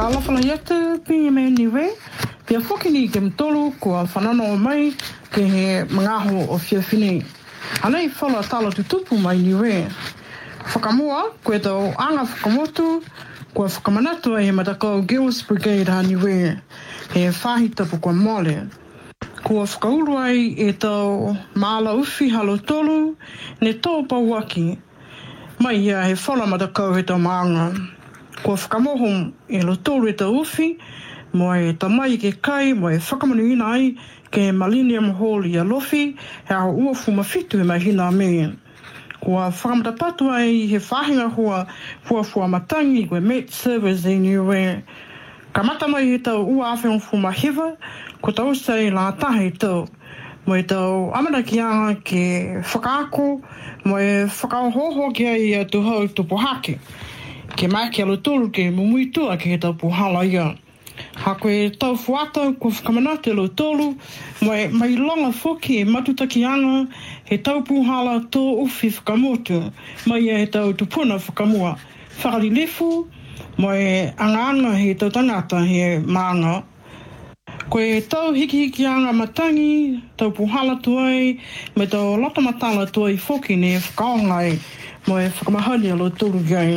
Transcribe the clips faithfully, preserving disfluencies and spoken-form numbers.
whakalawhala iata pi me niwe. Pia whoki ni ke mtolu kua whanano o mai ke he mangaho o whiawhine. Anei whala tala tutupu mai niwe. Whakamua, koe tau anga whakamotu, kua whakamanatu e he matakau Girls Brigade ha niwe. He whahi tapu kua mole. Kua whakauru ai e tau maala uwhi halo tolu, ne tō pauaki. Mai ia he whala matakau he tau maanga. Kua whakamohom e lo tolu e tau uwhi, mo e tamai ke kai, mo e whakamanu ina ai ke Millennium Hall i alofi, he aho ua fumawhitu e mahina me. Kua whakamatapatu ai he whahinga hua fuafua matangi koe Met Service e niwe. Ka mata mai he tau ua awhiong fumahiva, ko tau sei la tahe tau. Mo e tau amana ki anga ke whakaako, mo e whakaohoho ki ai a tu hau tupu hake. Ke mai ke alo tolu ke mumuitua ke he tau puhala ia. Ha koe tau fuata ko whakamanate lo tolu, mo e mai longa whoki e matutaki anga he tau puhala tō uwhi whakamotu, mai e he tau tupuna whakamua. Whakalilefu, mo e anga anga he tau tangata he maanga. Koe tau hiki hiki anga matangi, tau puhala tuai, me tau lota matala tuai whoki ne whakaongai, mo e whakamahani alo tolu gai.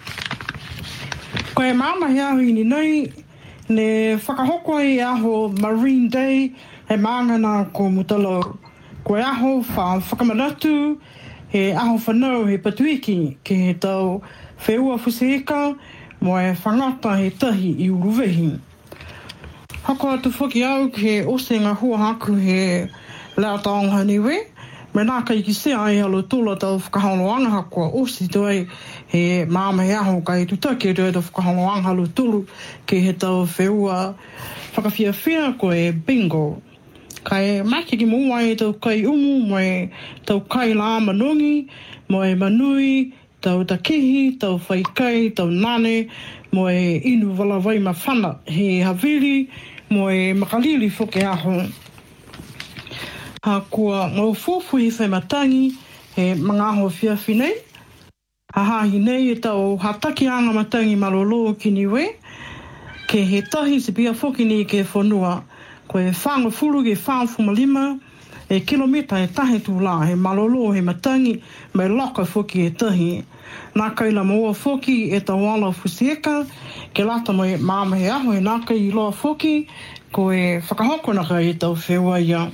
Koe maama he ahu ini nei, ne whakahoko ai aho Marine Day, he maangana ko mutalo. Koe aho wha whakamanatu, he aho whanau he patuiki, ke he tau wheua fuseika, mo e whangata he tahi i uruwehi. Hako atu whoki au ke ose ngā hua haku he leo taonga niwe, me nā kai ki se ai alo tula tau whakaholoanga hakoa osi tuai he māma he aho kai tutake tuai tau whakaholoanga alo tulu ke he tau wheua whakawhiawhia ko e bingo. Kai maike ki mua e tau kai umu, mo e tau kai la manungi, mo e manui, tau takihi, tau whaikai, tau nane, mo e inu wala wai ma whana he haviri, mo e makalili whoke aho. Ha kua ngau fufu he whai matangi he mga aho whiawhinei. Ha hahi nei e tau hataki anga matangi malolo ki niwe. Ke he tahi se pia whoki ni ke whanua. Ko e whanga furu ke whawhuma lima e kilomita e tahe tū la he malolo he matangi mai loka whoki e tahi. Nā kaila maua whoki e tau ala fusieka, ke lata mai māma he aho e nā kai i loa whoki, ko e whakahokonaka e tau wheua ia.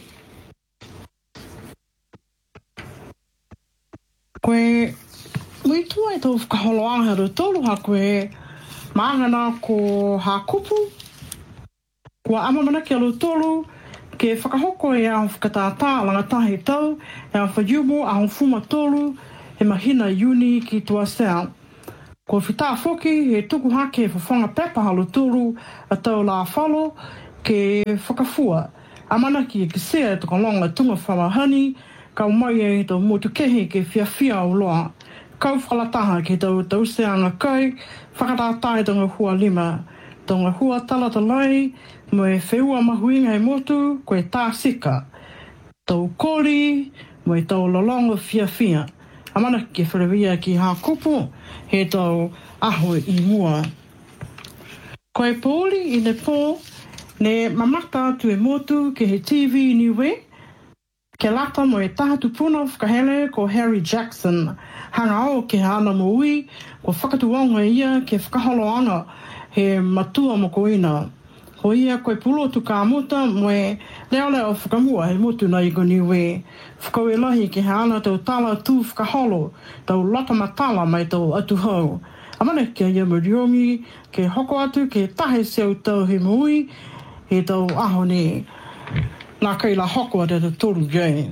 Ko e muitua e tau whakaholoanga ro tolu ha ko e maangana ko hākupu, kua amamanaki alo tolu, ke whakahoko e aho whakatātā langatahi tau, e aho whaiumo aho fuma tolu, he mahina uni ki tua sea. Ko whita whoki, he tuku hake e whawhanga pepa halo tulu a tau la whalo ke whakafua. Amanaki e kisea e tuka longa tunga whamahani, kau mai e tau motu kehi ke whiawhia o loa. Kau whalataha ke tau tau seanga kai, whakatātai tonga hua lima. Tonga hua talata lai, mo e wheua mahuinga e motu, ko e tā sika. Tau kori, mo e tau lalonga whiawhia. Amana ke wharawia ki hā kupu, he tau aho i mua. Ko e pōli i ne pō, ne mamata atu e motu ke he T V niwe, ke lata mo e taha tupuna whakahele ko Harry Jackson. Hanga o ke hana mo ui, ko whakatuanga ia ke whakaholoanga he matua mo ko ina. Ko ia koe pulo tu ka muta mo e leo leo whakamua he motu na i go niwe. Whakau e lahi ke hana tau tala tu whakaholo, tau lata matala mai tau atu hau. Amane ke ia muriongi, ke hoko atu, ke tahe seo tau he mui, he tau aho ne. Nā kai la hoko atu tau toru gai.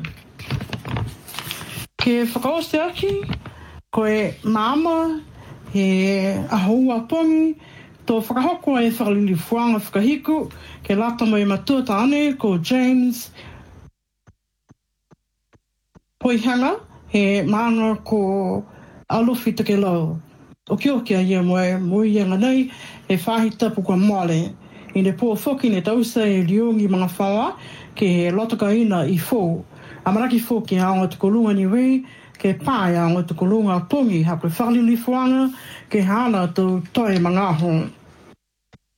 Ke whakaose aki, koe māma, he aho ua pongi, tō whakahoko e whakalili fuanga whakahiku, ke lata mai matua tāne ko James Poihanga, he maanga ko alofi take lau. O ki okia ia moe, mui ianga nei, e whahi tapu kua moale. I ne pō whoki ne tausa e riongi mga whawa, ke he lotaka ina i fō. Amaraki fō ki aonga tukolunga ni wei, ke pāi aonga tukolunga pongi, ha koe whakalili fuanga, ke hana tau toi mga ho.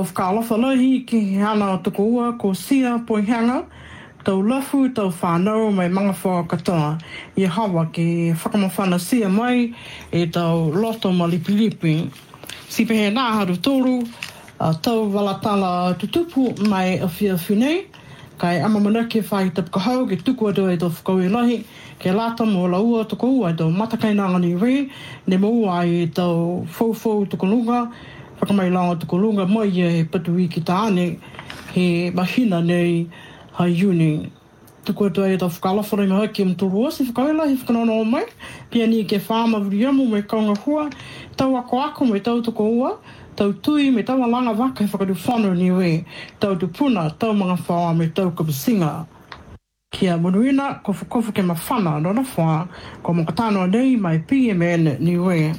tau whakaalawhalahi ki hana o tuku ua ko sia poihanga, tau lafu, tau whanau mai mga whakatoa. I hawa ki whakamawhana sia mai e tau loto ma lipilipi. Si pehe nā haru tōru, uh, tau walatala tutupu mai a whiawhi nei, kai ama mana ke whai tapu kahau, ke tuku atu e tau whakau e lahi, ke lata mo la ua tuku ua e tau matakainanga ni re, ne mo ua e tau fau-fau tuku lunga, whakamailanga tuku lunga mai e he patu i ki tāne, he mahina nei hai uni. Tuku atu e tau whakalawhara me haki am turu osi, whakaila he whakanono o mai, pia ni ke whāma vuriamu me kaunga hua, tau ako ako me tau tuku ua, tau tui me tau alanga waka he whakadu whanu ni we, tau tupuna, tau mga whawa me tau kapasinga. Kia munuina, ko whakofu ke mawhana, nona wha, ko mokatano nei mai P M N ni we.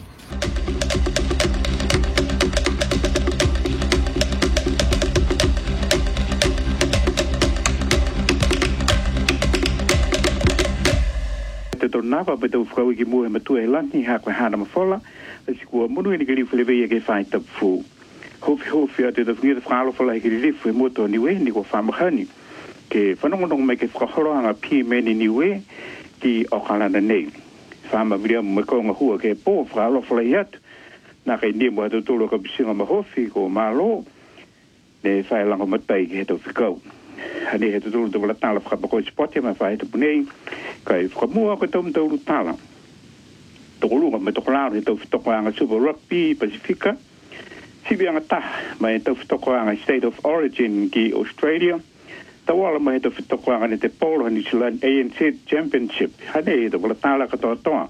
Te tō nāwa pe tau whakau i ki mua he matua he langi hā koe hāna mawhola, a si kua munu i ni kiri whaleweia ke whai tapu fū. Hofi hofi a te tau whingia te whālawhala he kiri rifu he moto niwe ni kua whamahani, ke whanongonongo mai ke whakahoroanga P M N niwe ki o kalana nei. Whama viria mo me kaunga hua ke pō whālawhala i atu, nā kai nemo atu tōlo ka pisinga mahofi ko mālo, ne whai lango matai ke he tau whikau. Hane he tūturu te wala tāla whakapakoi spotia mai whae tapu nei, kai whakamua ko tau mtauru tāla. Toko lunga me toko laro he tau whitokoanga Super Rugby Pasifika, sibianga taha mai tau whitokoanga State of Origin ki Australia, tawala mai tau whitokoanga ne te Polo New Zealand A N Z Championship, hane he tau wala tāla katoa toa.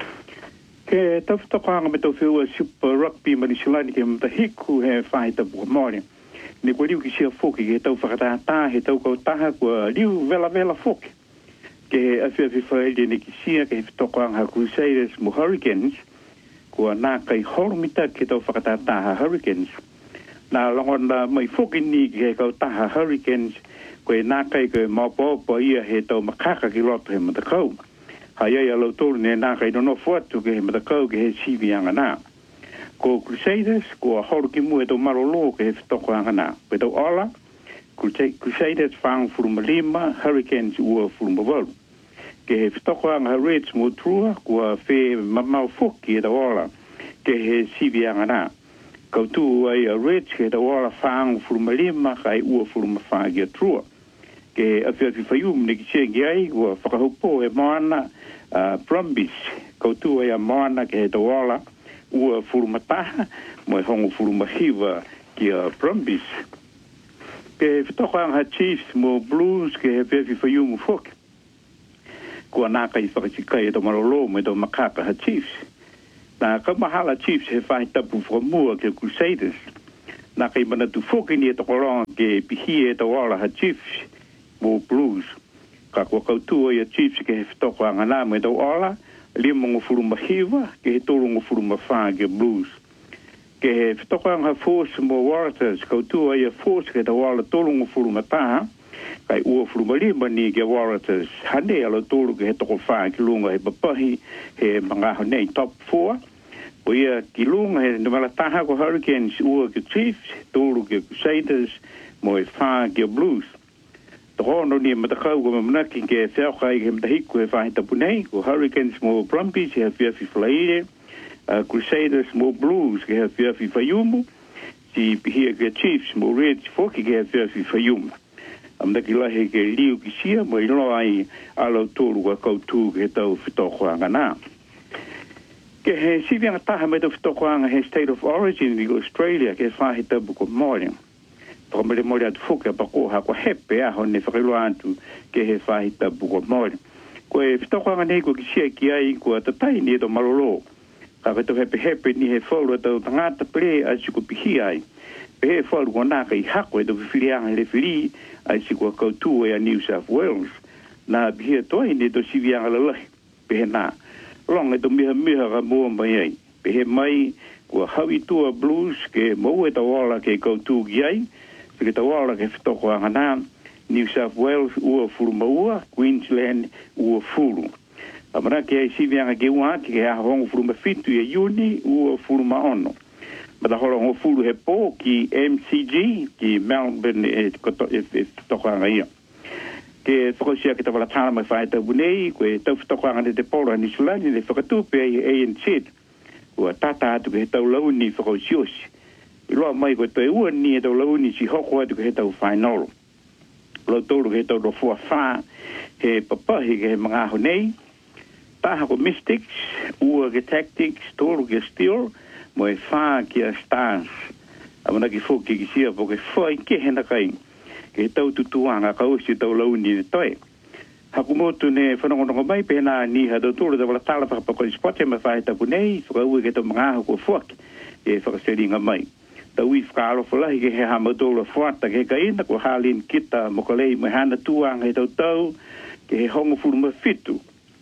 Ke tau whitokoanga me tau whiua Super Rugby New Zealand ki mtahiku he whae tapu kamori. Ne kua liu ki sia foki, ke tau whakatata, he tau kau taha, kua liu vela vela foki. Ke he awhia whiwhaelia ne ki sia, ke he whitokoanga Crusaders mo Hurricanes, kua nā kai horomita ke tau whakatata Hurricanes. Nā longona mai foki ni ke he kau taha Hurricanes, kua nā kai ke maupopo ia he tau makaka ki loto he matakau. Hai ai alau tōru ne nā kai nono fuatu ke he matakau ke he sivianga nā. Ko Crusaders, ko horo ki mua e tau marolo ke he whitoko angana. Pe tau ola, Crusaders whaang furuma lima, Hurricanes ua furuma waru. Ke he whitoko anga Reds mo trua, kua whe mamau foki e tau ola, ke he sivi angana. Kautu ai a Reds ke he tau ola whaang furuma lima, kai ua furuma whaangi a trua. Ke he awhiawhi whaium ne ki sengi ai, kua whakahupo e moana uh, Brumbies. Kautu ai a moana ke he tau ola, ua furumataha, mo e hongo furumahiwa ki a Brumbies. Ke whitoko anga Chiefs mo Blues ke he pewi whaiumu whoki. Kua nāka i whakatikai e to marolo mo e to makaka ha Chiefs. Nā ka mahala Chiefs he whahi tapu whamua ke Crusaders. Nāka i manatu whoki ni e to koronga ke pihi e to wala ha Chiefs mo Blues. Ka kua kautua i a Chiefs ke he whitoko anga nā mo e to wala, lima ngo furuma hiwa, ke he toro ngo furuma whaa ke Blues. Ke he whitokoanga Force mo Waratahs, kautua ia Force ke ta wala toro ngo furuma taha, kai ua furuma lima ni ke Waratahs, hane alo toro ke he toko whaa ki lunga he papahi, he mga honei top four, o ia ki lunga he numala taha ko Hurricanes ua ke Chiefs, toro ke Crusaders, mo e whaa ke Blues. Tohono ni matakau ko mamanaki ke whiaukai ke mtahiku he whahi tapunei, ko Hurricanes mo Brumbies he whiawhi whalaire, uh, Crusaders mo Blues ke he whiawhi whaiumu, si pihia ke Chiefs mo Reds foki ke he whiawhi whaiumu. Amnaki lahe ke liu ki sia mo ilo ai alau tōru ka kautu ke he tau whitokoanga nā. Ke he sivianga taha me tau whitokoanga he State of Origin i Australia ke he whahi tapu ko Māori. Whakamare mori atu whuke a pako ha kua hepe aho ne whakailua atu ke he whahita buko mori. Ko e whitokoanga nei ko ki sia ki ai kua tatai ni e to marolo. Ka weto hepe hepe ni he whauru atau tangata pere a si ko pihi ai. Pe he whauru kua naka i hako e to whiwhirianga le whiri a si kua kautu e a New South Wales. Nā pihia toi ni to sivianga lalahi. Pe he nā. Long e to miha miha ka mua mai ai. Pe he mai kua hawi tua Blues ke mau e ta wala ke kautu ki ai. Ke ta wala ke whitoko anga nā, New South Wales ua furu maua, Queensland ua furu. Amana ke ai sivianga ke ua ke ha hongo furu mawhitu e Iuni ua furu maono. ma da holo ho fulu he po ki M C G ki Melbourne e koto e tokanga ia ke fokosia ke tawala tala mai whae tau bunei koe tau whatokoanga ne te polo ni sulani ne whakatupe e A N Z ua tata atu ke he tau lau ni whakosiosi i loa mai koe toi ua ni e tau lau ni si hoko atu ke he tau whainolo lau tolu ke he tau rofua wha he papahi ke he mga aho nei taha ko mystics ua ke tactics tolu ke steel mo e wha ki a stars amana ki fōki ki sia po ke whai ke hena kai ke tau tutuanga ka usi tau lau ni toi hakumotu ne whanongonongo mai pēnā ni ha tau tūru ta wala tala whakapako i spote ma whae tapu nei whakaue ke tau mga aho ko whuaki e whakaseringa mai tau i whakaaro whalahi ke he hamadola whuata ke ka ina ko halin kita mo ka lei mai hana tuanga he tau tau ke he hongo furu ma fitu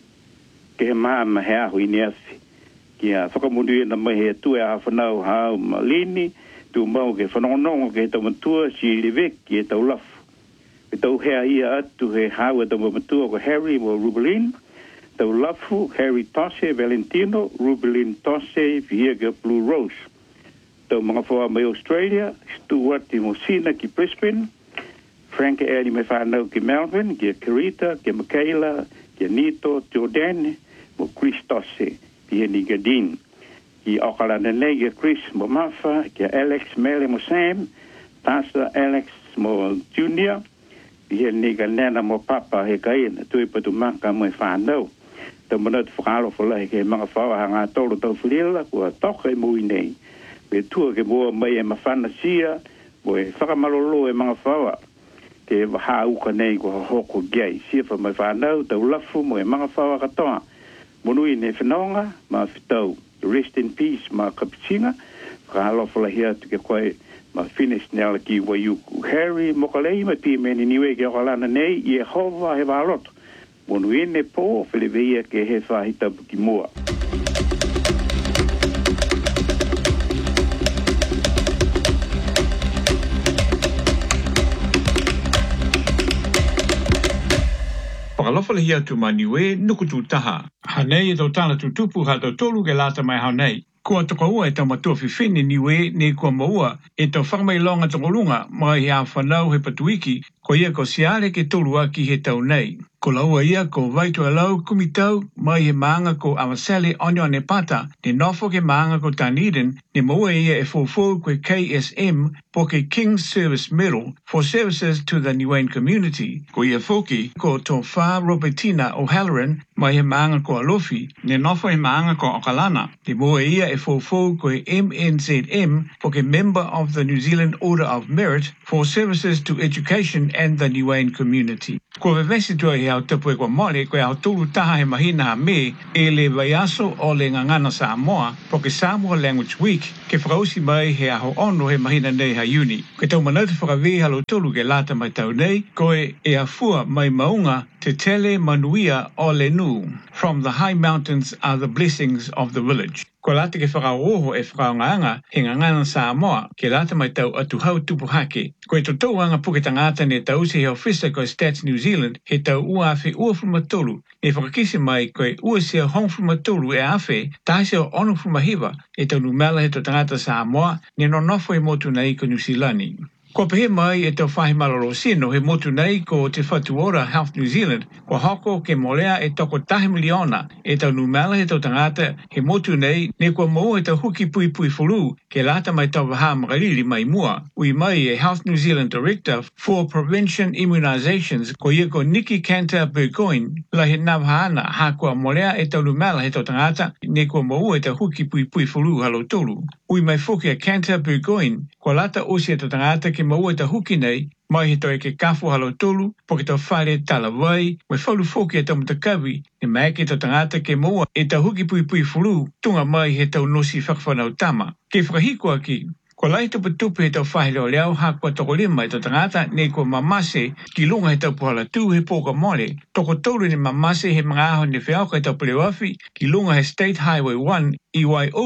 ke he maa ma he aho i ni asi ki a whakamundu ina mai he tue a whanau hao ma lini tu mau ke whanongonongo ke he tau matua si levek ki he tau lafu ke tau hea ia atu he hao e tau matua ko Harry mo Rubelin tau lafu Harry Tosse Valentino Rubelin Tosse via ke Blue Rose tau mga whaua mai Australia Stuart i Mosina ki Brisbane Frank Eddie me whanau ki Melbourne ki Carita ki Michaela ki Nito Jordan mo Chris Tosse ki ni Gadin ki Auckland nei ki Chris mo Mafa ki Alex Mele mo Sam Tasa Alex mo Junior ki ni ka nena mo Papa he kaina tui patu maka mo whanau tau manat whakalo whalai ke mga whaua hanga tolu tau whilela kua toka i mui nei e tua ke mua mai e mawhana sia mo e whakamalolo e mga whaua ke waha uka nei kua hoko gai sia wha mai whanau tau lafu mo e mga whaua katoa monui ne whanonga ma whitau rest in peace ma kapitinga whakalo whalai atu ke koe ma finish nela ki waiuku Harry mokalei ma pi meni niwe ke okalana nei i e hova he waloto monui ne po whileveia ke he whahitapu ki mua Whakalofale hia tu maniwe nuku tu taha. Hanei e tau tana tu tupu ha tau tolu ke lata mai hanei. Kua toka ua e tau matua whiwhine niwe ne kua maua e tau whakamai longa tongolunga mai he a whanau he patuiki ko ia ko siare ke tolu aki he tau nei. Ko laua ia ko vaitu alau kumitau mai he maanga ko Amasele Onyo ne pata ne nofo ke maanga ko Dunedin ne maua ia e fōfō koe K S M po ke King's Service Medal for services to the Niuean community. Ko ia foki ko tō whā Robertina O'Halloran mai he maanga ko Alofi ne nofo he maanga ko Okalana. Ne maua ia e fōfō koe M N Z M po ke member of the New Zealand Order of Merit for services to education and the Niuean community. Ko vevesi tua he au tapu e kua mole koe au tulu taha he mahina ha me e le vaiaso o le ngangana Samoa po ke Samoa Language Week ke whakausi mai he aho ono he mahina nei ha uni. Ke tau manauta whakawe halo tolu ke lata mai tau nei koe e afua mai maunga te tele manuia o le nu. From the high mountains are the blessings of the village. Ko lata ke whakaoho e whakaongaanga he ngangana Samoa ke lata mai tau atu hau tupu hake. Ko e to tau anga puke tangata ne tau se he ofisa ko Stats New Zealand he tau ua awhi ua frumatolu e whakakisi mai koe ua sea hong frumatolu e awhi tahi se o ono frumahiva e tau numela he to tangata Samoa ne no nofo e motu nei ko New Zealandi. Ko pehe mai e tau whahi malolo sino he motu nei ko te whatuora Health New Zealand ko hoko ke molea e toko tahi miliona e tau numela he tau tangata he motu nei ne kua mo e tau huki pui pui fulu ke lata mai tau waha makariri mai mua. Ui mai e Health New Zealand Director for Prevention Immunizations ko ia ko Nikki Cantor Burgoyne la he navahana ha kua molea e tau numela he tau tangata ne kua mo e tau huki pui pui fulu halo tolu. Ui mai fuki a Cantor Burgoyne ko lata osi e tau tangata ke maua e ta huki nei, mai he toi ke kafu halo tolu, po ke tau whare tala wai, mai whalu foki e tau matakawi, ne mai ke tau tangata ke maua e ta huki pui pui fulu, tunga mai he tau nosi whakawhanau tama. Ke whakahiko aki, ko lai tupu tupu he tau whahe leo leo ha kua toko lima e tau tangata ne kua mamase ki lunga he tau puhala tu he poka mole. Toko tolu ne mamase he mga aho ne whiauka he tau Pulewawhi ki lunga he State Highway one i Waiuru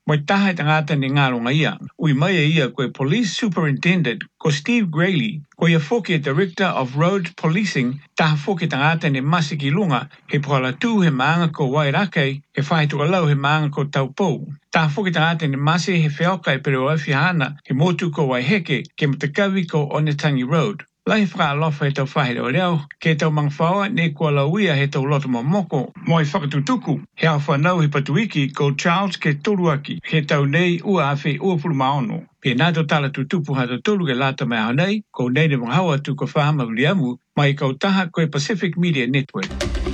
Moi taha e tangata ni ngalonga ia. Ui mai e ia koe Police Superintendent ko Steve Grayley, ko ia foki e Director of Road Policing, taha foki tangata ni Masiki Lunga, he pola tu he maanga ko Wairake, he whai tukalau he maanga ko Taupou. Taha foki tangata ni Masi he whioka e pero e whihana, he motu ko Waiheke, ke Mtakawi ko Onetangi Road. Lai whaka alofa he tau whahe reo reo, ke tau mangwhaua ne kua lauia he tau loto mamoko, mo i whakatutuku, he au whanau he patuiki ko Charles ke Toruaki, he tau nei ua awhi ua pulu maono. Pe nātou tala tutupu hata tolu ke lata mai hanei, ko nei ne manghaua tu ko whahama uliamu, mai kau taha koe Pacific Media Network.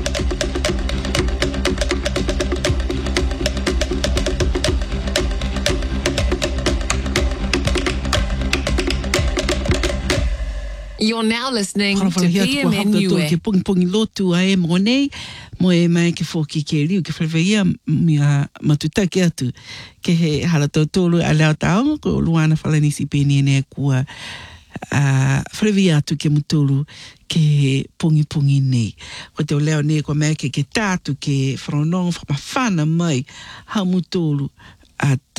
You're now listening to P M N U E. Ke pungi pungi lotu a e mo nei, mo e mai ke fōki ke riu, ke whalewaia mia matutake atu, ke he halatau tolu a leo taonga, ko luana whalanisi pēni e nea kua uh, whalewaia atu ke mutulu ke he pungi pungi nei. Ko te o leo nei kua mai ke ke tātu ke whanonong whamawhana mai ha mutulu at